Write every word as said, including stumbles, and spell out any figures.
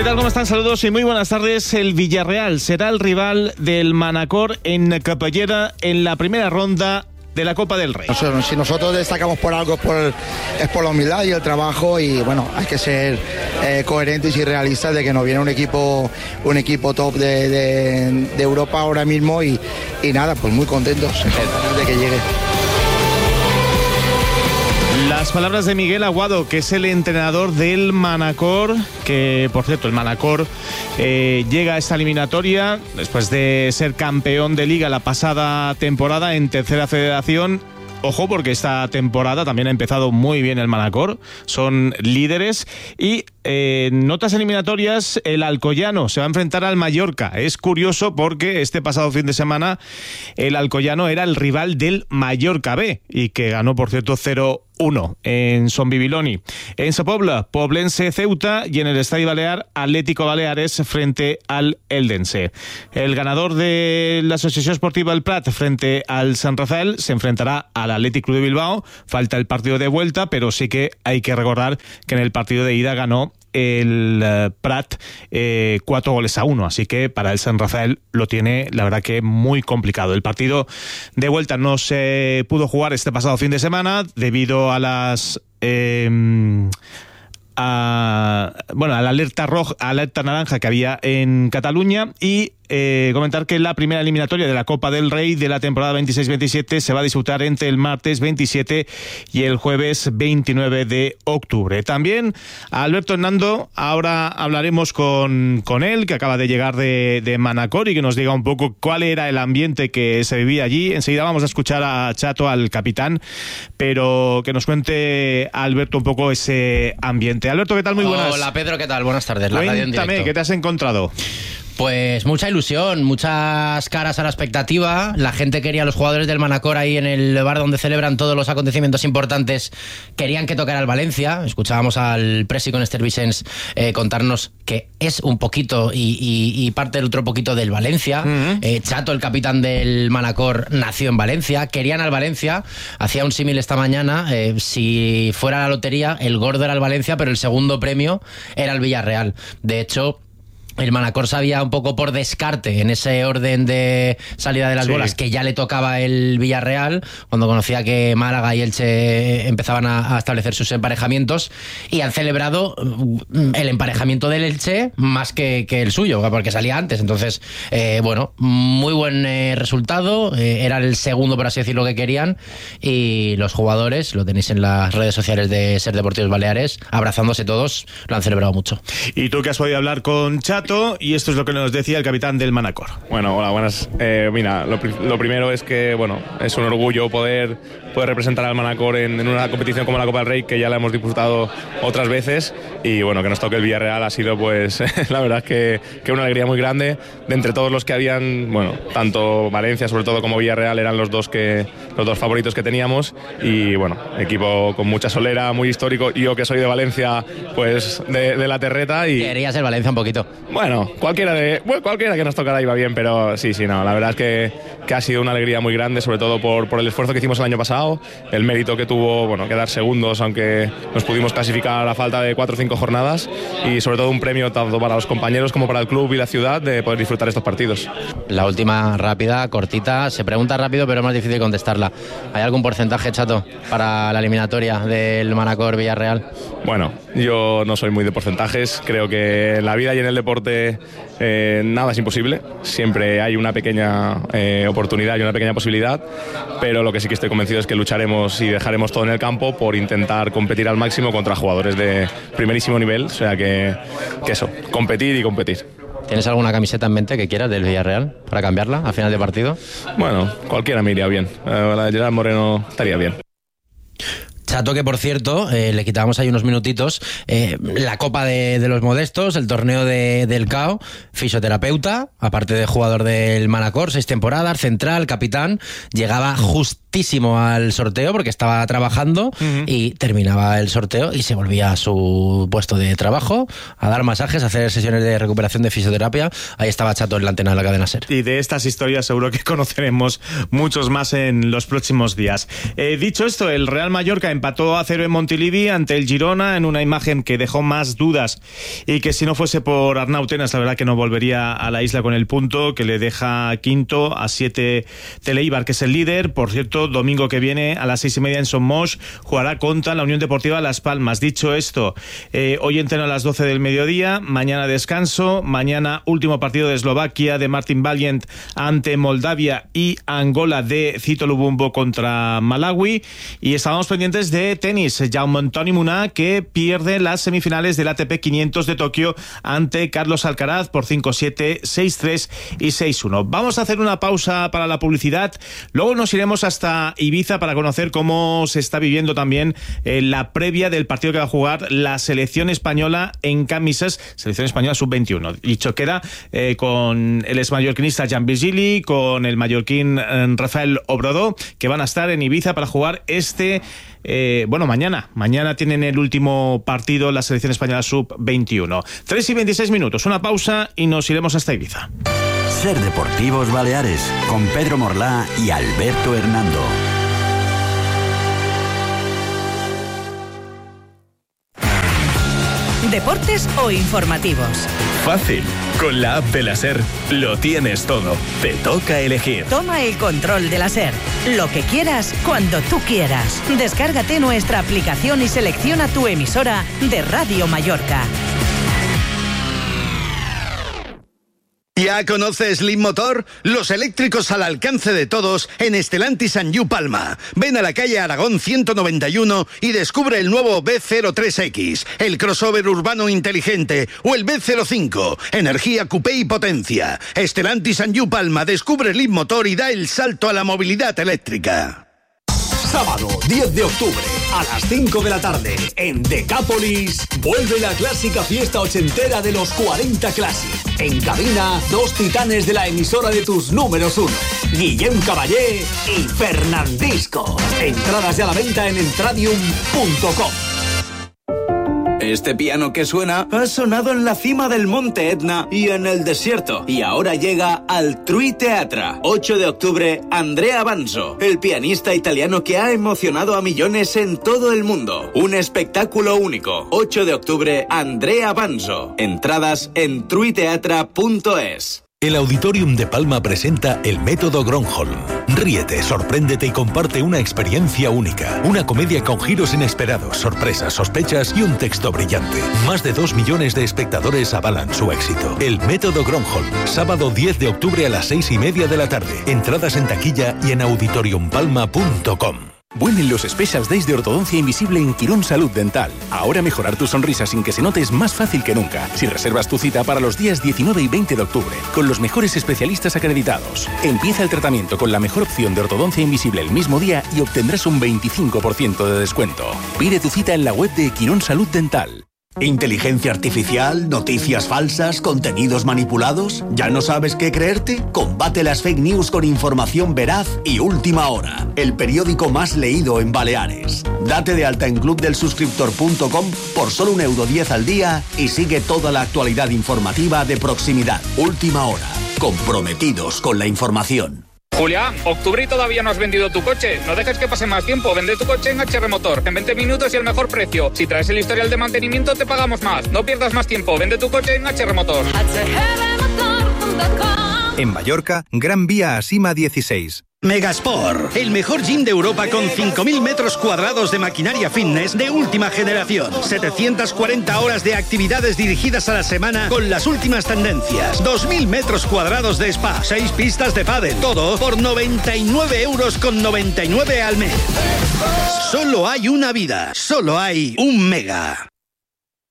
¿Qué tal? ¿Cómo están? Saludos y muy buenas tardes. El Villarreal será el rival del Manacor en Capellera en la primera ronda de la Copa del Rey. Si nosotros destacamos por algo es por, es por la humildad y el trabajo, y bueno, hay que ser eh, coherentes y realistas de que nos viene un equipo un equipo top de, de, de Europa ahora mismo y, y nada, pues muy contentos de que llegue. Las palabras de Miguel Aguado, que es el entrenador del Manacor, que por cierto el Manacor eh, llega a esta eliminatoria después de ser campeón de Liga la pasada temporada en Tercera Federación. Ojo, porque esta temporada también ha empezado muy bien el Manacor, son líderes. Y eh, en otras eliminatorias el Alcoyano se va a enfrentar al Mallorca. Es curioso porque este pasado fin de semana el Alcoyano era el rival del Mallorca B y que ganó, por cierto, cero uno en Son Bibiloni. En Sa Pobla, Poblense Ceuta, y en el Estadio Balear, Atlético Baleares frente al Eldense. El ganador de la Asociación Esportiva del Prat frente al San Rafael se enfrentará al Athletic Club de Bilbao. Falta el partido de vuelta, pero sí que hay que recordar que en el partido de ida ganó el uh, Prat eh, cuatro goles a uno, así que para el San Rafael lo tiene, la verdad, que muy complicado. El partido de vuelta no se pudo jugar este pasado fin de semana debido a las eh, a, bueno, a la alerta roja, alerta naranja que había en Cataluña. Y eh, comentar que la primera eliminatoria de la Copa del Rey de la temporada veintiséis veintisiete se va a disputar entre el martes veintisiete y el jueves veintinueve de octubre. También a Alberto Hernando, ahora hablaremos con, con él, que acaba de llegar de, de Manacor, y que nos diga un poco cuál era el ambiente que se vivía allí. Enseguida vamos a escuchar a Chato, al capitán, pero que nos cuente a Alberto un poco ese ambiente. Alberto, ¿qué tal? Muy buenas. Hola Pedro, ¿qué tal? Buenas tardes. La radio en directo. Cuéntame, ¿qué te has encontrado? Pues mucha ilusión, muchas caras a la expectativa. La gente quería, a los jugadores del Manacor ahí en el bar donde celebran todos los acontecimientos importantes, querían que tocara el Valencia. Escuchábamos al presi con Esther Vicens eh, contarnos que es un poquito y, y, y parte del otro poquito del Valencia. Uh-huh. eh, Chato, el capitán del Manacor, nació en Valencia. Querían al Valencia. Hacía un símil esta mañana. Eh, si fuera la lotería, el gordo era el Valencia, pero el segundo premio era el Villarreal. De hecho, el Manacor sabía un poco por descarte, en ese orden de salida de las sí. bolas, que ya le tocaba el Villarreal, cuando conocía que Málaga y Elche empezaban a, a establecer sus emparejamientos, y han celebrado el emparejamiento del Elche más que, que el suyo, porque salía antes. Entonces, eh, bueno, muy buen eh, resultado. Eh, era el segundo, por así decirlo, que querían, y los jugadores, lo tenéis en las redes sociales de Ser Deportivos Baleares, abrazándose todos, lo han celebrado mucho. ¿Y tú que has podido hablar con Chato? Y esto es lo que nos decía el capitán del Manacor. Bueno, hola, buenas. Eh, mira, lo, lo primero es que, bueno, es un orgullo poder, poder representar al Manacor en, en una competición como la Copa del Rey, que ya la hemos disputado otras veces, y bueno, que nos toque el Villarreal ha sido, pues, la verdad es que, que una alegría muy grande. De entre todos los que habían, bueno, tanto Valencia, sobre todo, como Villarreal, eran los dos que los dos favoritos que teníamos, y bueno, equipo con mucha solera, muy histórico. Yo, que soy de Valencia, pues, de, de la terreta, y querías el Valencia un poquito. Bueno, cualquiera de bueno, cualquiera que nos tocara iba bien, pero sí, sí, no, la verdad es que, que ha sido una alegría muy grande, sobre todo por, por el esfuerzo que hicimos el año pasado, el mérito que tuvo, bueno, quedar segundos, aunque nos pudimos clasificar a falta de cuatro o cinco jornadas, y sobre todo un premio tanto para los compañeros como para el club y la ciudad de poder disfrutar estos partidos. La última, rápida, cortita, se pregunta rápido, pero es más difícil contestarla. ¿Hay algún porcentaje, Chato, para la eliminatoria del Manacor Villarreal? Bueno, yo no soy muy de porcentajes. Creo que en la vida y en el deporte eh, nada es imposible. Siempre hay una pequeña eh, oportunidad y una pequeña posibilidad, pero lo que sí que estoy convencido es que lucharemos y dejaremos todo en el campo por intentar competir al máximo contra jugadores de primerísimo nivel. O sea que, que eso, competir y competir. ¿Tienes alguna camiseta en mente que quieras del Villarreal para cambiarla a final de partido? Bueno, cualquiera me iría bien. Eh, la de Gerard Moreno estaría bien. Chato, que por cierto, eh, le quitábamos ahí unos minutitos, eh, la Copa de, de los Modestos, el torneo de, del C A O, fisioterapeuta, aparte de jugador del Manacor, seis temporadas, central, capitán, llegaba justo directísimo al sorteo porque estaba trabajando uh-huh. y terminaba el sorteo y se volvía a su puesto de trabajo a dar masajes, a hacer sesiones de recuperación de fisioterapia. Ahí estaba Chato en la antena de la cadena SER. Y de estas historias seguro que conoceremos muchos más en los próximos días. Eh, dicho esto, el Real Mallorca empató a cero en Montilivi ante el Girona en una imagen que dejó más dudas y que si no fuese por Arnau Tenas, la verdad que no volvería a la isla con el punto, que le deja quinto a siete de Eibar, que es el líder. Por cierto, domingo que viene a las seis y media en Somos jugará contra la Unión Deportiva Las Palmas. Dicho esto, eh, hoy entreno a las doce del mediodía, mañana descanso, mañana último partido de Eslovaquia de Martin Valiant ante Moldavia y Angola de Cito Lubumbo contra Malawi. Y estábamos pendientes de tenis, Jaume Antoni Munar, que pierde las semifinales del A T P quinientos de Tokio ante Carlos Alcaraz por cinco siete, seis tres y seis uno. Vamos a hacer una pausa para la publicidad, luego nos iremos hasta Ibiza para conocer cómo se está viviendo también eh, la previa del partido que va a jugar la selección española en camisas, selección española sub veintiuno. Dicho queda eh, con el exmallorquinista Jan Virgili, con el mallorquín eh, Rafael Obrador, que van a estar en Ibiza para jugar este Eh, bueno, mañana. Mañana tienen el último partido la selección española sub veintiuno. tres y veintiséis minutos. Una pausa y nos iremos hasta Ibiza. Ser Deportivos Baleares, con Pedro Morlá y Alberto Hernando. ¿Deportes o informativos? Fácil. Con la app de la SER lo tienes todo. Te toca elegir. Toma el control de la SER. Lo que quieras, cuando tú quieras. Descárgate nuestra aplicación y selecciona tu emisora de Radio Mallorca. ¿Ya conoces Leap Motor? Los eléctricos al alcance de todos en Stellantis and You Palma. Ven a la calle Aragón ciento noventa y uno y descubre el nuevo B cero tres X, el crossover urbano inteligente, o el B cero cinco, energía coupé y potencia. Stellantis and You Palma descubre Leap Motor y da el salto a la movilidad eléctrica. Sábado diez de octubre a las cinco de la tarde en Decápolis vuelve la clásica fiesta ochentera de los cuarenta Classic. En cabina, dos titanes de la emisora de tus números uno, Guillem Caballé y Fernandisco. Entradas ya a la venta en entradium punto com. Este piano que suena ha sonado en la cima del Monte Etna y en el desierto. Y ahora llega al Trui Teatra. ocho de octubre, Andrea Banzo, el pianista italiano que ha emocionado a millones en todo el mundo. Un espectáculo único. ocho de octubre, Andrea Banzo. Entradas en truiteatra punto es. El Auditorium de Palma presenta El Método Gronholm. Ríete, sorpréndete y comparte una experiencia única. Una comedia con giros inesperados, sorpresas, sospechas y un texto brillante. Más de dos millones de espectadores avalan su éxito. El Método Gronholm, sábado diez de octubre a las seis y media de la tarde. Entradas en taquilla y en auditorium palma punto com. Vuelven los Special Days de Ortodoncia Invisible en Quirón Salud Dental. Ahora mejorar tu sonrisa sin que se note es más fácil que nunca. Si reservas tu cita para los días diecinueve y veinte de octubre, con los mejores especialistas acreditados. Empieza el tratamiento con la mejor opción de ortodoncia invisible el mismo día y obtendrás un veinticinco por ciento de descuento. Pide tu cita en la web de Quirón Salud Dental. ¿Inteligencia artificial? ¿Noticias falsas? ¿Contenidos manipulados? ¿Ya no sabes qué creerte? Combate las fake news con información veraz y Última Hora, el periódico más leído en Baleares. Date de alta en club del suscriptor punto com por solo un euro diez al día y sigue toda la actualidad informativa de proximidad. Última Hora, comprometidos con la información. Julián, octubre y todavía no has vendido tu coche. No dejes que pase más tiempo. Vende tu coche en H R Motor. En veinte minutos y el mejor precio. Si traes el historial de mantenimiento, te pagamos más. No pierdas más tiempo. Vende tu coche en H R Motor. En Mallorca, Gran Vía Asima dieciséis. Megasport, el mejor gym de Europa con cinco mil metros cuadrados de maquinaria fitness de última generación. setecientas cuarenta horas de actividades dirigidas a la semana con las últimas tendencias. dos mil metros cuadrados de spa, seis pistas de pádel. Todo por noventa y nueve euros con noventa y nueve al mes. Solo hay una vida, solo hay un Mega.